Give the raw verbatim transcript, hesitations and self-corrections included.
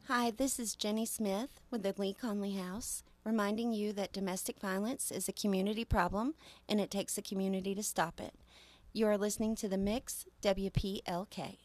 Hi, this is Jenny Smith with the Lee Conley House, reminding you that domestic violence is a community problem and it takes a community to stop it. You are listening to The Mix, W P L K.